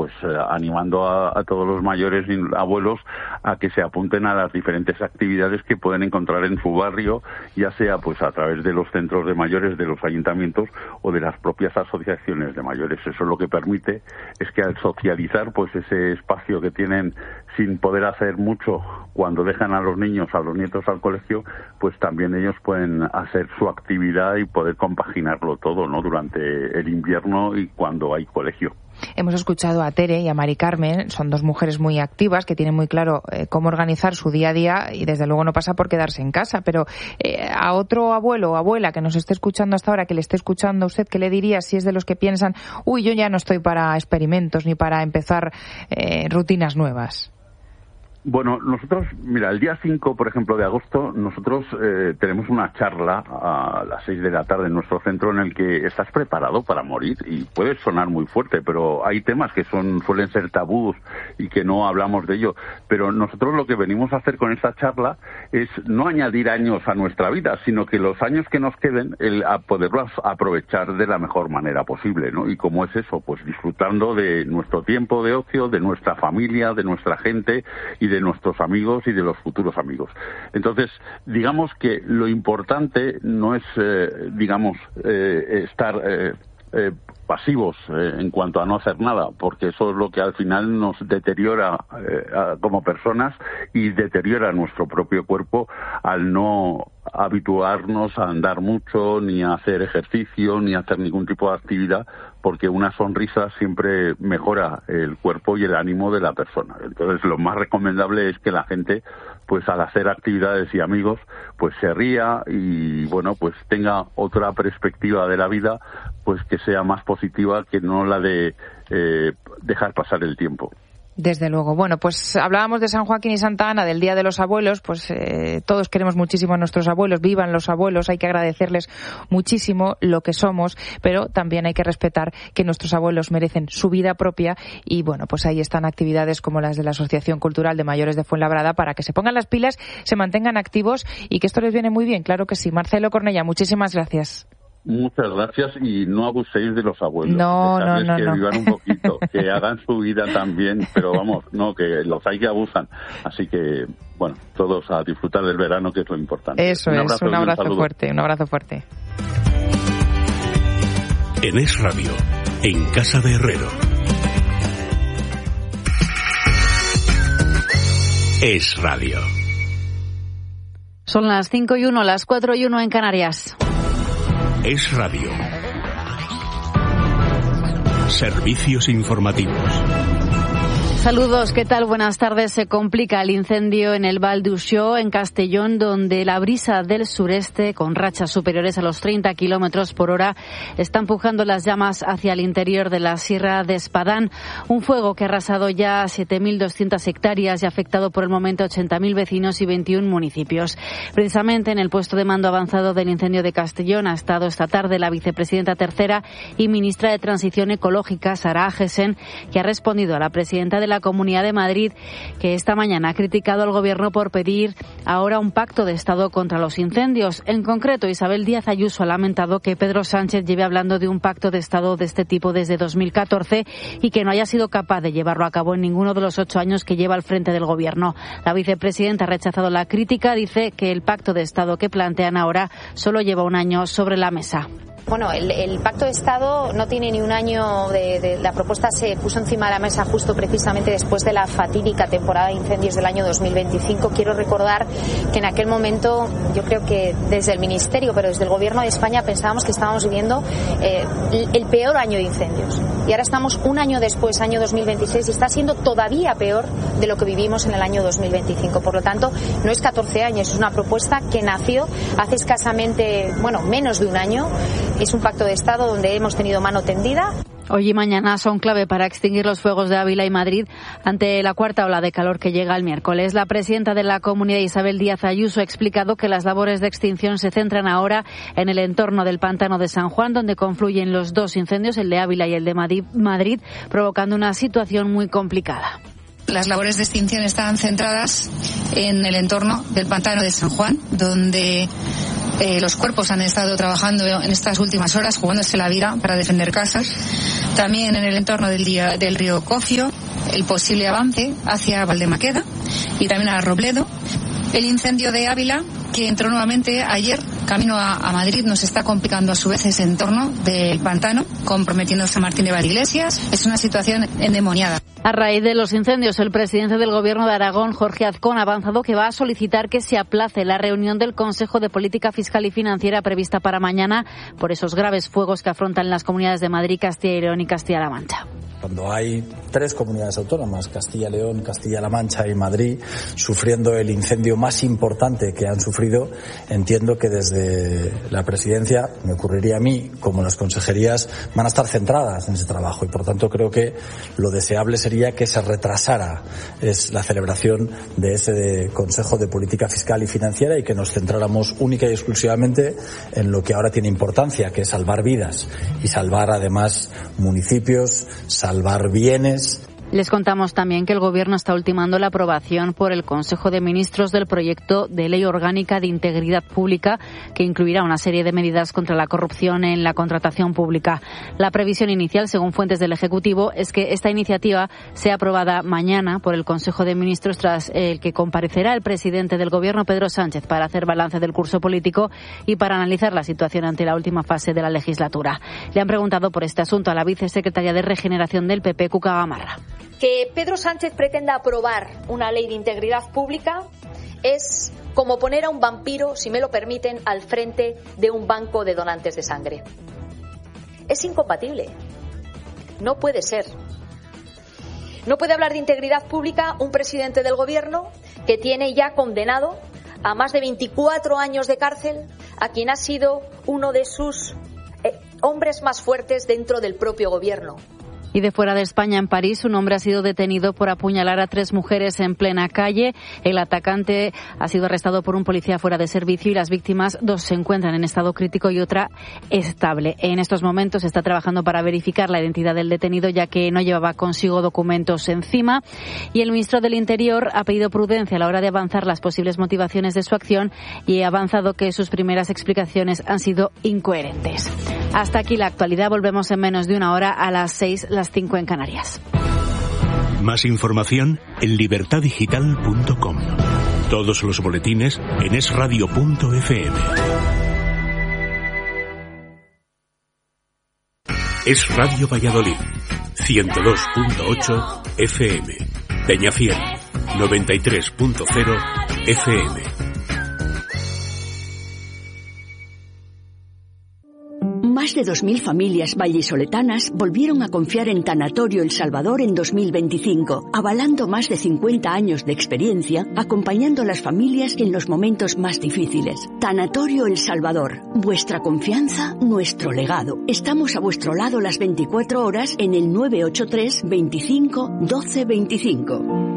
pues animando a todos los mayores y abuelos a que se apunten a las diferentes actividades que pueden encontrar en su barrio, ya sea pues a través de los centros de mayores de los ayuntamientos o de las propias asociaciones de mayores. Eso lo que permite es que al socializar pues ese espacio que tienen sin poder hacer mucho cuando dejan a los niños, a los nietos al colegio, pues también ellos pueden hacer su actividad y poder compaginarlo todo, ¿no?, durante el invierno y cuando hay colegio. Hemos escuchado a Tere y a Mari Carmen, son dos mujeres muy activas que tienen muy claro cómo organizar su día a día y desde luego no pasa por quedarse en casa, pero a otro abuelo o abuela que nos esté escuchando hasta ahora, que le esté escuchando a usted, ¿qué le diría si es de los que piensan, yo ya no estoy para experimentos ni para empezar rutinas nuevas? Bueno, nosotros, mira, el día 5, por ejemplo, de agosto, nosotros tenemos una charla a las 6 de la tarde en nuestro centro en el que estás preparado para morir, y puede sonar muy fuerte, pero hay temas que suelen ser tabús y que no hablamos de ello. Pero nosotros lo que venimos a hacer con esta charla es no añadir años a nuestra vida, sino que los años que nos queden, a poderlos aprovechar de la mejor manera posible, ¿no? Y cómo es eso, pues disfrutando de nuestro tiempo de ocio, de nuestra familia, de nuestra gente y de nuestros amigos y de los futuros amigos. Entonces, digamos que lo importante no es, estar pasivos en cuanto a no hacer nada, porque eso es lo que al final nos deteriora como personas y deteriora nuestro propio cuerpo al no habituarnos a andar mucho, ni a hacer ejercicio, ni a hacer ningún tipo de actividad, porque una sonrisa siempre mejora el cuerpo y el ánimo de la persona. Entonces, lo más recomendable es que la gente, pues al hacer actividades y amigos, pues se ría y, bueno, pues tenga otra perspectiva de la vida, pues que sea más positiva que no la de dejar pasar el tiempo. Desde luego. Bueno, pues hablábamos de San Joaquín y Santa Ana, del Día de los Abuelos, pues todos queremos muchísimo a nuestros abuelos, vivan los abuelos, hay que agradecerles muchísimo lo que somos, pero también hay que respetar que nuestros abuelos merecen su vida propia y bueno, pues ahí están actividades como las de la Asociación Cultural de Mayores de Fuenlabrada para que se pongan las pilas, se mantengan activos y que esto les viene muy bien, claro que sí. Marcelo Cornellà, muchísimas gracias. Muchas gracias y no abuséis de los abuelos. No. Que vivan un poquito, que hagan su vida también, pero vamos, no, que los hay que abusan. Así que, bueno, todos a disfrutar del verano, que es lo importante. Eso es, un abrazo fuerte, un abrazo fuerte. En Es Radio, en Casa de Herrero. Es Radio. Son las 5:01, las 4:01 en Canarias. Es Radio. Servicios informativos. Saludos, ¿qué tal? Buenas tardes. Se complica el incendio en el Val d'Uixó, en Castellón, donde la brisa del sureste, con rachas superiores a los 30 kilómetros por hora, está empujando las llamas hacia el interior de la Sierra de Espadán. Un fuego que ha arrasado ya 7.200 hectáreas y ha afectado por el momento a 80.000 vecinos y 21 municipios. Precisamente en el puesto de mando avanzado del incendio de Castellón ha estado esta tarde la vicepresidenta tercera y ministra de Transición Ecológica, Sara Agesen, que ha respondido a la presidenta de la Comunidad de Madrid, que esta mañana ha criticado al Gobierno por pedir ahora un pacto de Estado contra los incendios. En concreto, Isabel Díaz Ayuso ha lamentado que Pedro Sánchez lleve hablando de un pacto de Estado de este tipo desde 2014 y que no haya sido capaz de llevarlo a cabo en ninguno de los 8 años que lleva al frente del Gobierno. La vicepresidenta ha rechazado la crítica, dice que el pacto de Estado que plantean ahora solo lleva 1 año sobre la mesa. Bueno, el Pacto de Estado no tiene ni 1 año la propuesta se puso encima de la mesa justo precisamente después de la fatídica temporada de incendios del año 2025. Quiero recordar que en aquel momento yo creo que desde el Ministerio, pero desde el Gobierno de España pensábamos que estábamos viviendo el peor año de incendios. Y ahora estamos 1 año después, año 2026, y está siendo todavía peor de lo que vivimos en el año 2025. Por lo tanto, no es 14 años, es una propuesta que nació hace escasamente, menos de 1 año. Es un pacto de Estado donde hemos tenido mano tendida. Hoy y mañana son clave para extinguir los fuegos de Ávila y Madrid ante la 4ª ola de calor que llega el miércoles. La presidenta de la Comunidad, Isabel Díaz Ayuso, ha explicado que las labores de extinción se centran ahora en el entorno del pantano de San Juan, donde confluyen los 2 incendios, el de Ávila y el de Madrid, provocando una situación muy complicada. Las labores de extinción están centradas en el entorno del pantano de San Juan, donde los cuerpos han estado trabajando en estas últimas horas, jugándose la vida para defender casas, también en el entorno del río Cocio, el posible avance hacia Valdemaqueda y también a Robledo. El incendio de Ávila, que entró nuevamente ayer, camino a Madrid, nos está complicando a su vez ese entorno del pantano, comprometiendo a San Martín de Valdeiglesias. Es una situación endemoniada. A raíz de los incendios, el presidente del Gobierno de Aragón, Jorge Azcón, ha avanzado que va a solicitar que se aplace la reunión del Consejo de Política Fiscal y Financiera prevista para mañana por esos graves fuegos que afrontan las comunidades de Madrid, Castilla y León y Castilla-La Mancha. Cuando hay 3 comunidades autónomas, Castilla y León, Castilla-La Mancha y Madrid, sufriendo el incendio más importante que han sufrido, entiendo que desde la presidencia, me ocurriría a mí, como las consejerías, van a estar centradas en ese trabajo y por tanto creo que lo deseable sería que se retrasara la celebración de ese Consejo de Política Fiscal y Financiera y que nos centráramos única y exclusivamente en lo que ahora tiene importancia, que es salvar vidas y salvar además municipios, salvar bienes. Les contamos también que el Gobierno está ultimando la aprobación por el Consejo de Ministros del proyecto de Ley Orgánica de Integridad Pública que incluirá una serie de medidas contra la corrupción en la contratación pública. La previsión inicial, según fuentes del Ejecutivo, es que esta iniciativa sea aprobada mañana por el Consejo de Ministros tras el que comparecerá el presidente del Gobierno, Pedro Sánchez, para hacer balance del curso político y para analizar la situación ante la última fase de la legislatura. Le han preguntado por este asunto a la vicesecretaria de Regeneración del PP, Cuca Gamarra. Que Pedro Sánchez pretenda aprobar una ley de integridad pública es como poner a un vampiro, si me lo permiten, al frente de un banco de donantes de sangre. Es incompatible. No puede ser. No puede hablar de integridad pública un presidente del Gobierno que tiene ya condenado a más de 24 años de cárcel a quien ha sido uno de sus hombres más fuertes dentro del propio Gobierno. Y de fuera de España, en París, un hombre ha sido detenido por apuñalar a 3 mujeres en plena calle. El atacante ha sido arrestado por un policía fuera de servicio y las víctimas, 2 se encuentran en estado crítico y otra estable. En estos momentos se está trabajando para verificar la identidad del detenido, ya que no llevaba consigo documentos encima. Y el ministro del Interior ha pedido prudencia a la hora de avanzar las posibles motivaciones de su acción y ha avanzado que sus primeras explicaciones han sido incoherentes. Hasta aquí la actualidad. Volvemos en menos de una hora a las 6, las 5 en Canarias. Más información en libertadigital.com. Todos los boletines en esradio.fm. Es Radio Valladolid, 102.8 FM. Peñafiel, 93.0 FM. Más de 2.000 familias vallisoletanas volvieron a confiar en Tanatorio El Salvador en 2025, avalando más de 50 años de experiencia, acompañando a las familias en los momentos más difíciles. Tanatorio El Salvador, vuestra confianza, nuestro legado. Estamos a vuestro lado las 24 horas en el 983 25 12 25.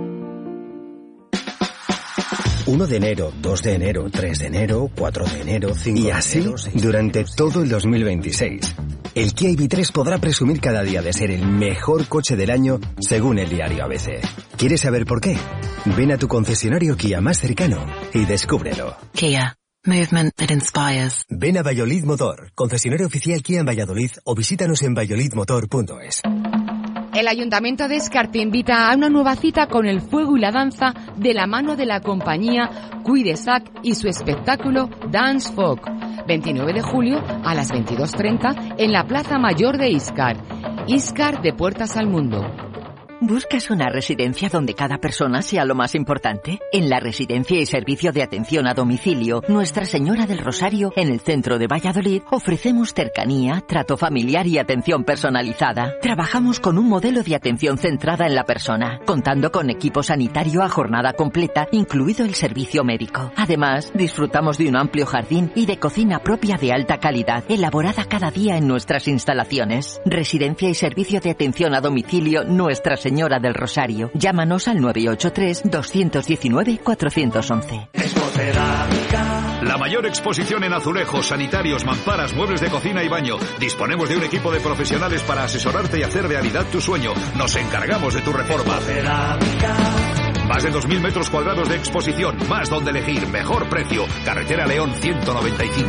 1 de enero, 2 de enero, 3 de enero, 4 de enero, 5 de enero... Y así, durante todo el 2026. El Kia EV3 podrá presumir cada día de ser el mejor coche del año, según el diario ABC. ¿Quieres saber por qué? Ven a tu concesionario Kia más cercano y descúbrelo. Kia. Movement that inspires. Ven a Valladolid Motor, concesionario oficial Kia en Valladolid, o visítanos en valladolidmotor.es. El Ayuntamiento de Escar te invita a una nueva cita con el fuego y la danza de la mano de la compañía Cuidesac y su espectáculo Dance Folk. 29 de julio a las 22:30 en la Plaza Mayor de Íscar. Íscar de puertas al mundo. ¿Buscas una residencia donde cada persona sea lo más importante? En la Residencia y Servicio de Atención a Domicilio Nuestra Señora del Rosario, en el centro de Valladolid, ofrecemos cercanía, trato familiar y atención personalizada. Trabajamos con un modelo de atención centrada en la persona, contando con equipo sanitario a jornada completa, incluido el servicio médico. Además, disfrutamos de un amplio jardín y de cocina propia de alta calidad, elaborada cada día en nuestras instalaciones. Residencia y Servicio de Atención a Domicilio Nuestra Señora del Rosario. Llámanos al 983-219-411. La mayor exposición en azulejos, sanitarios, mamparas, muebles de cocina y baño. Disponemos de un equipo de profesionales para asesorarte y hacer realidad tu sueño. Nos encargamos de tu reforma. Más de 2.000 metros cuadrados de exposición, más donde elegir, mejor precio. Carretera León 195.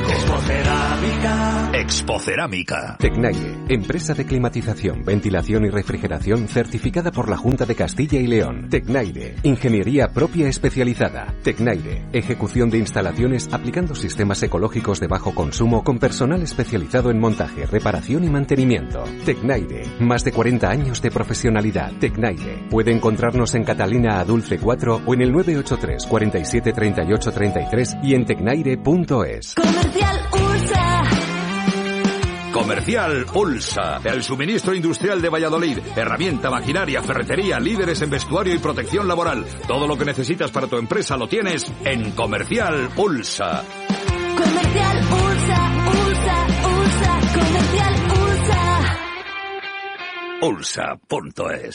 Expocerámica. Tecnaire, empresa de climatización, ventilación y refrigeración certificada por la Junta de Castilla y León. Tecnaire, ingeniería propia especializada. Tecnaire, ejecución de instalaciones aplicando sistemas ecológicos de bajo consumo con personal especializado en montaje, reparación y mantenimiento. Tecnaire, más de 40 años de profesionalidad. Tecnaire, puede encontrarnos en Catalina Adulce 4 o en el 983 47 38 33 y en tecnaire.es. Comercial Ulsa. Comercial Ulsa, el suministro industrial de Valladolid. Herramienta, maquinaria, ferretería, líderes en vestuario y protección laboral. Todo lo que necesitas para tu empresa lo tienes en Comercial Ulsa. Comercial Ulsa, Ulsa, Ulsa, Comercial Ulsa. Ulsa.es.